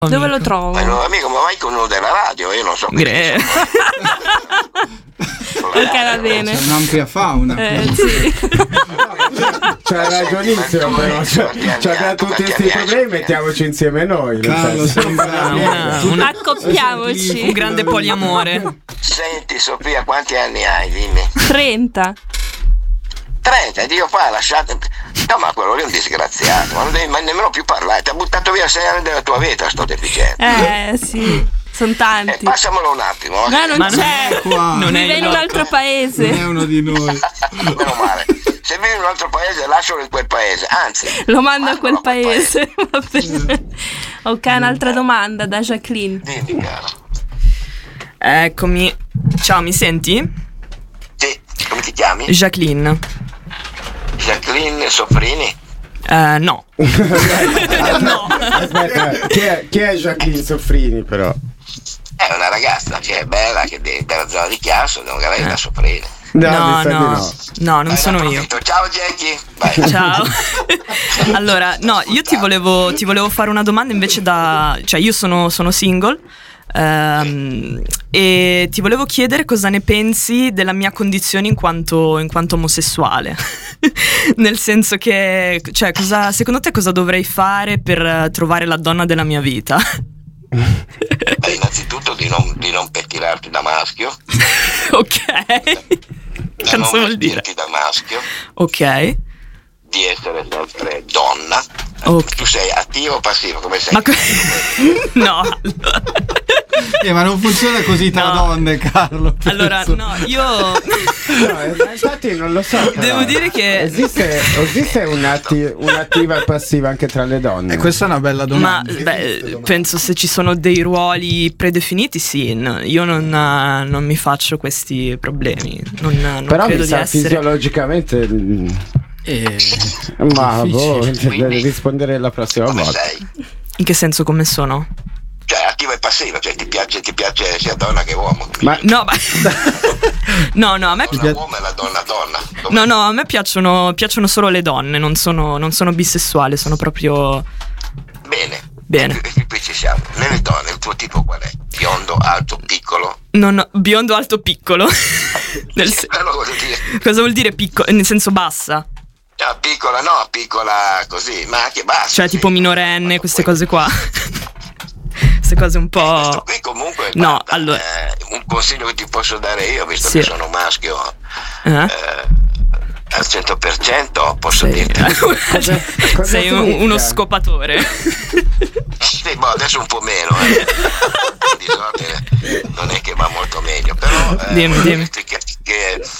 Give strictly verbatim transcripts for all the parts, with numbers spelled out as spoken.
Dove lo trovo? Ma no, amico, ma vai con uno della radio, io non so Gre- ok, va bene. C'è un'ampia fauna. Eh, sì. C'ha ragionissimo, però ci abbiamo tutti questi problemi, mettiamoci insieme noi. Carlo, sembra Una- una- Accoppiamoci. Un grande poliamore. Senti Sofia, quanti anni hai? Dimmi. trenta. trenta, Dio fa, lasciate. No, ma quello lì è un disgraziato, ma non devi mai nemmeno più parlare, ti ha buttato via sei anni della tua vita, sto deficiente. Eh, sì, sono Eh, tanti. passamelo un attimo. No, non Ma non c'è. è qua. Non è Vive in un altro Non è paese. uno di noi. Meno male. Se vivi in un altro paese, lascialo in quel paese, anzi. Lo mando a quel mandalo paese. Va bene. Ok, un'altra domanda da Jacqueline. Dimmi, caro. Eccomi. Ciao, mi senti? Sì, come ti chiami? Jacqueline. Jacqueline Soffrini? Eh, no. No. Aspetta, chi è, chi è Jacqueline Soffrini però? È una ragazza che è bella, che è della zona di Chiasso, non lei da Soffrini. No, mi sa di no. No, non sono io. Ciao Jackie. Vai. Ciao. Allora, no, io ti volevo, ti volevo fare una domanda invece da... Cioè, io sono, sono single ehm, e ti volevo chiedere cosa ne pensi della mia condizione in quanto, in quanto omosessuale. Nel senso che, cioè, cosa, secondo te cosa dovrei fare per trovare la donna della mia vita? Beh, innanzitutto di non, di non pettinarti da maschio. Ok. Di Cosa non vuol dire? vestirti da maschio. Ok. Di essere sempre donna. Ok. Tu sei attivo o passivo? Come sei? Ma co- no. Eh, ma non funziona così tra No. donne, Carlo. Allora, penso. no, io No, eh, infatti non lo so. però. devo dire che Esiste, esiste un'atti- un'attiva e passiva anche tra le donne? E questa è una bella Ma domanda. beh, penso se ci sono dei ruoli predefiniti, sì. no, io non, eh, non mi faccio questi problemi. Non, non Però credo mi di sa essere. fisiologicamente. mm, Eh, Ma boh, difficile. devi rispondere la prossima Come volta. sei? In che senso, come sono? Cioè attiva e passiva, cioè ti piace, ti piace sia donna che uomo. Ma No, ma no, no, a me La uomo e la donna donna. Come- no, no, a me piacciono, piacciono solo le donne. Non sono, non sono bisessuale, sono proprio Bene. bene. E qui, qui ci siamo. Nelle donne il tuo tipo qual è? Biondo, alto, piccolo? Non, biondo, alto, piccolo. Nel se- Però voglio dire, cosa vuol dire piccolo? Nel senso bassa? ah, piccola no, piccola così, ma anche basta. Cioè tipo minorenne, queste cose qua. Queste cose un Questo po'. qui comunque No, guarda, allora- eh, un consiglio che ti posso dare io, visto Sì. che sono maschio Eh? eh, al cento per cento, posso Sei, dirti. cosa sei un- significa? uno scopatore. Sì, boh, adesso un po' meno, eh. Di disordine non è che va molto meglio, però eh, Dimmi, voglio dimmi. dirti che, che il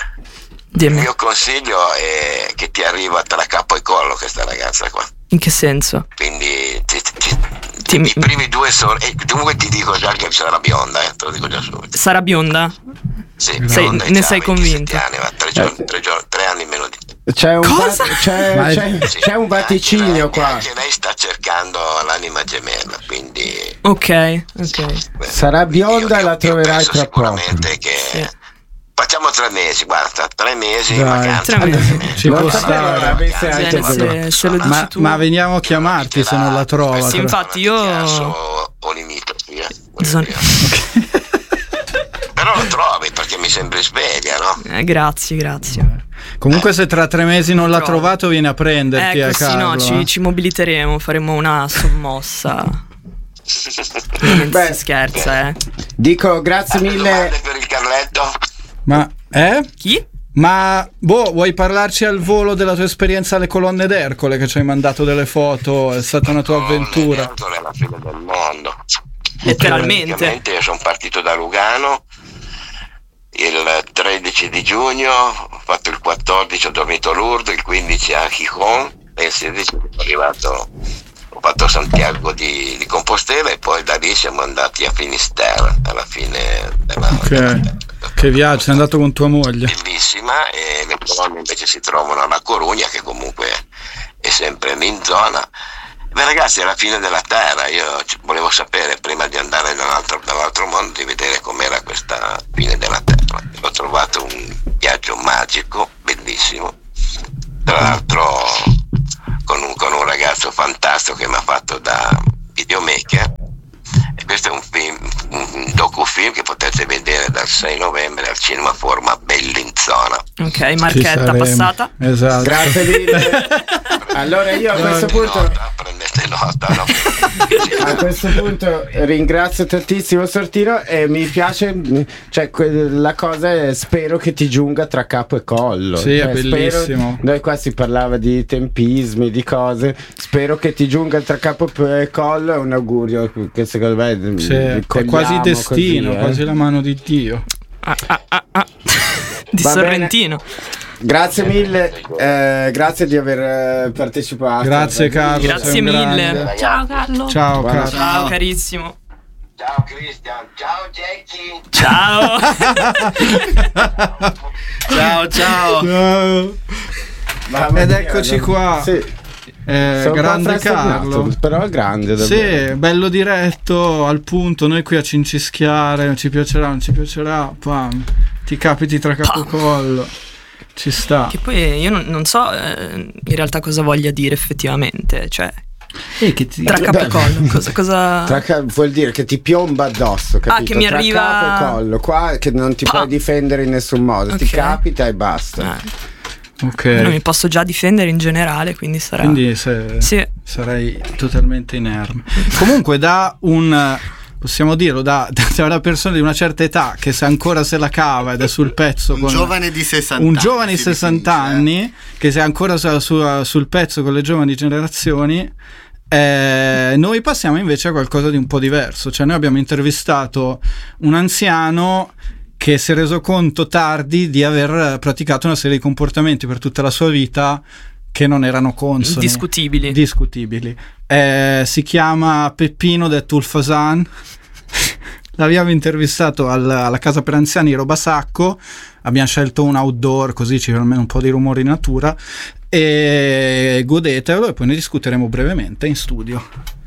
Dimmi, mio consiglio è che ti arriva tra capo e collo questa ragazza qua. in che senso? Quindi ti, ti- Ti- i primi due sono. E comunque ti dico già che sarà bionda, eh, te lo dico già subito. Sarà bionda? Sì, Sei- bionda e ne già sei ventisette convinto? Anni, ma tre, giorni, tre, giorni, tre anni meno di te. C'è un, Cosa? va- c'è, Ma è- c'è- Sì, c'è un anche vaticinio lei- qua. Anche lei sta cercando l'anima gemella, quindi. Ok, ok. beh, Sarà bionda io- e la io troverai penso tra sicuramente che. Sì. Facciamo tre mesi, guarda, tre mesi in Dai. vacanza. Tre mesi. Ci Non può sapevo stare. avesse Bene, anche Bene, quello. se, se lo dici Ma, tu. ma veniamo a chiamarti se non la trova. Sì, tra- infatti io- O, o limitrofi, eh, voglio Zon- dire. Però lo trovi perché mi sembri sveglia, no? Eh, grazie, grazie. Comunque se tra tre mesi non l'ha Trovo. trovato vieni a prenderti, Ecco, eh, sì, Carlo. no, ci, eh. ci mobiliteremo, faremo una sommossa. Non Beh, si scherza, eh. Dico grazie Altre mille. domande per il Carletto? Ma, eh? Chi? Ma, boh, vuoi parlarci al volo della tua esperienza alle colonne d'Ercole che ci hai mandato delle foto? È stata una tua avventura. Non è la fine del mondo. Letteralmente. Praticamente io sono partito da Lugano il tredici di giugno, ho fatto il quattordici, ho dormito a Lourdes, il quindici a Gijón e il sedici sono arrivato, ho fatto Santiago di, di Compostela e poi da lì siamo andati a Finisterre alla fine della, Ok. della Che viaggio, sei andato con tua moglie. bellissima, e le colonne invece si trovano alla Corugna, che comunque è sempre in zona. Beh ragazzi, è la fine della terra, io c- volevo sapere prima di andare dall'altro, dall'altro mondo, di vedere com'era questa fine della terra. Ho trovato un viaggio magico, bellissimo, tra l'altro con un, con un ragazzo fantastico che mi ha fatto da videomaker, sei novembre al Cinema Forma Bellinzona. Ok, marchetta passata. Esatto. Grazie mille. Allora io a questo punto Nota, prendete nota, no? a questo punto ringrazio tantissimo Sortino e mi piace, cioè que- la cosa è, spero che ti giunga tra capo e collo. Sì, cioè, è bellissimo. Spero, noi qua si parlava di tempismi, di cose, spero che ti giunga tra capo e collo, è un augurio che secondo me Sì, è quasi destino, così, eh. quasi la mano di Dio. Ah, ah, ah, ah. Di Va Sorrentino. Grazie mille, eh, grazie di aver partecipato. Grazie Carlo. Grazie sei un mille. grande. Ciao Carlo. Ciao Buona Carlo. Ciao carissimo. Ciao Cristian, ciao Jackie. Ciao. Ciao, ciao. Ciao. Mamma Ed mia, eccoci no? qua. Sì. Eh, Sono un po' grande frastornato, Carlo. però è grande davvero. Sì, bello diretto, al punto. Noi qui a cincischiare, ci piacerà, non ci piacerà, pam, ti capiti tra capo e collo. Ci sta. Che poi io non, non so eh, in realtà cosa voglia dire effettivamente, cioè E che ti... tra capo e collo, cosa, cosa... Tra ca- vuol dire che ti piomba addosso, capito? Ah, che mi tra arriva- capo e collo, qua che non ti Ah. puoi difendere in nessun modo, ti Ok. capita e basta. Eh, Ok. non mi posso già difendere in generale, quindi sarà... Quindi se... Sì. sarei totalmente inerme. Comunque da un... possiamo dirlo, da, da una persona di una certa età che se ancora se la cava ed è sul pezzo Un con giovane di sessanta un anni. giovane di si sessanta definisce, anni che se è ancora su- su- sul pezzo con le giovani generazioni. Eh, noi passiamo invece a qualcosa di un po' diverso, cioè noi abbiamo intervistato un anziano che si è reso conto tardi di aver praticato una serie di comportamenti per tutta la sua vita che non erano consoni, Discutibili. discutibili. Eh, si chiama Peppino de Tulfasan. L'abbiamo intervistato al- alla casa per anziani Robasacco. Abbiamo scelto un outdoor così ci fa almeno un po' di rumore in natura e godetelo e poi ne discuteremo brevemente in studio.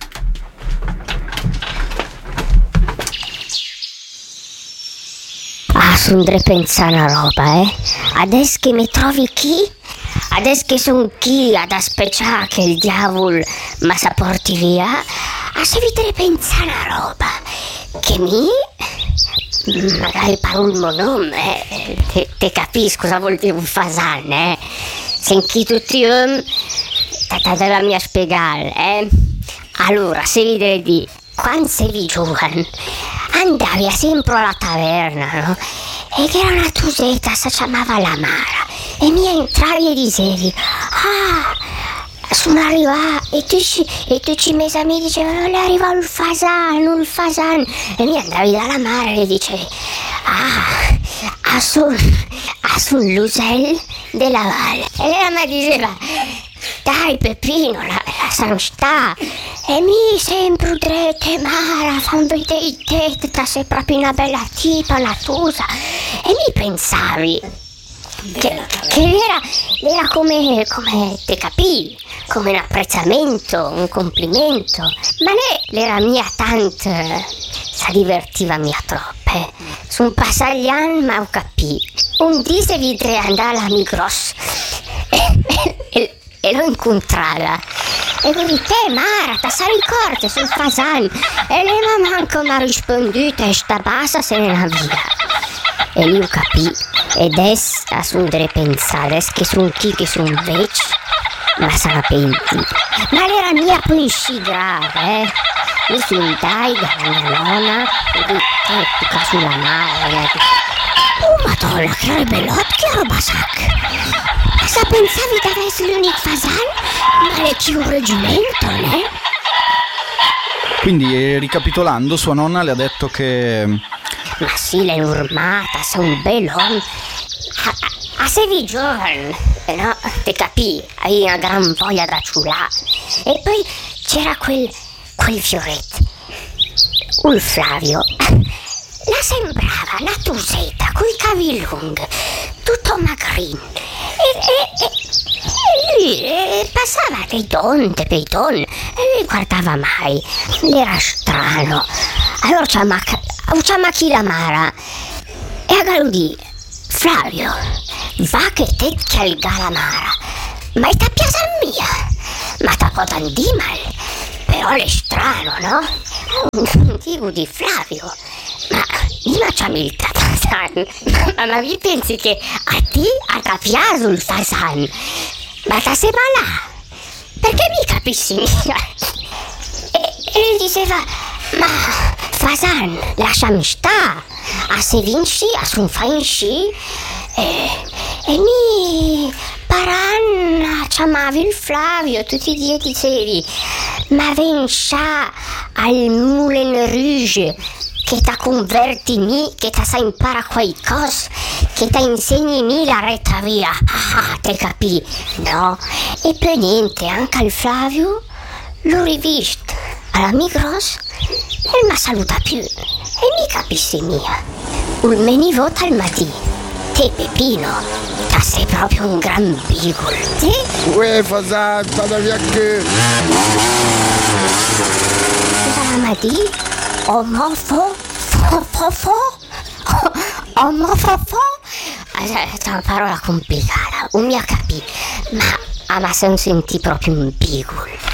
Ah, sundre pensa una roba, eh? Adesso che mi trovi chi? Adesso che son chi ad aspettare che il diavolo mi sa porti via? A se vi te pensa una roba che mi... magari parlo il mio nome, eh? Te, te capisco cosa vuol dire un fasan, eh? Senti tutti um, te la mia spiegare, eh? Allora, se vi deve dire, quando sei giovane andavi sempre alla taverna, no? E che era una tusetta, si chiamava la Mara, e mi entravi e dicevi, ah, sono arrivato, e tu ci, e tu ci mesi a me dicevano, è arrivato il fasan, il fasan, e mi andavi dalla Mara e dicevi, ah, a sul, a sul l'usello della valle, e lei mi diceva, dai Peppino, la, la sanità, e mi sempre drete Mara, fan vedere te, te sei proprio una bella tipa, una tusa, e mi pensavi che, che era, era come, come te capivi, come un apprezzamento, un complimento, ma lei era mia tante, si divertiva mia troppe, su un passaggio ma ho capito, un dì se vidre andare alla Migros, e, e, e l'ho incontrata e così te Mara ti sei ricorda sul fasan e lei ma manco mi ha risponduto e sta bassa se ne va via e lì ho capito ed adesso a sundere pensare che sono chi che sono invece ma sarà pentito ma l'era mia poi in grave eh mi sono dai dalla mia nonna e di te tocca sulla mano oh madonna che rebelot che roba sacca. Sa pensavi di essere l'unico fasan? Ma le chi un reggimento, né? Quindi eh, ricapitolando, sua nonna le ha detto che Ma sì, l'è normata, sei un bell'uomo. A, a, a sei giovane, eh, no? Te capì, hai una gran voglia da ciulare. E poi c'era quel, quel fioretto, un Flavio. La sembrava una tusetta coi capelli lunghi, tutto magrino. E, e, e, e lui e passava dei donne, dei donne, e lui guardava mai. Era strano. Allora chiama, chiama chi la Mara e a Galudì, Flavio, va che te chialga la Mara, ma è ta piazza mia, ma ta potan di mal, però è strano, no? Un tipo di Flavio. Ma io c'ho il fasan. Ma, ma mi pensi che a te ha piaciuto il fasan? Ma ta sei là? Perché mi capisci mica? E, e lui diceva, ma fasan, lasciami stare, a se vinci, a sun fanci, e, e mi paran chiamavi il Flavio, tutti i giorni dicevi, ma vincia al Moulin Rouge, che ti converti mi, che ti sa impara qualcosa, che ti insegni mi la retta via. Ah, te capì, no? E poi niente, anche al Flavio l'ho rivisto alla Migros e mi saluta più. E mi capisci mia. Un menivota al mattino. Te Peppino, te sei proprio un gran bigol. Te? Uè, fasan, vada via che... Cosa mamma di? Omofo? Fo fo fo? Omofo fo? È una parola complicata, un mia capì, ma, ah, ma se non senti proprio un bigol.